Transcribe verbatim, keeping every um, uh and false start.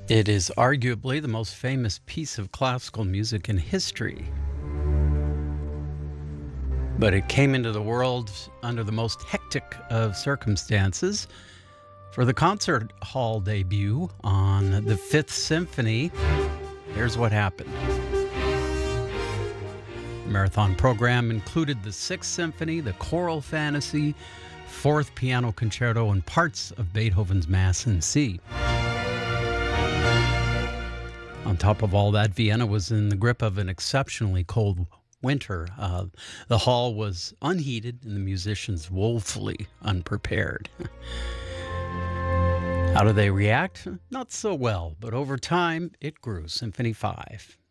It is arguably the most famous piece of classical music in history, but it came into the world under the most hectic of circumstances. For the concert hall debut on the Fifth Symphony, here's what happened. The marathon program included the Sixth Symphony, the Choral Fantasy, Fourth Piano Concerto, and parts of Beethoven's Mass in C. On top of all that, Vienna was in the grip of an exceptionally cold winter. Uh, the hall was unheated and the musicians woefully unprepared. How do they react? Not so well, but over time, it grew. Symphony five.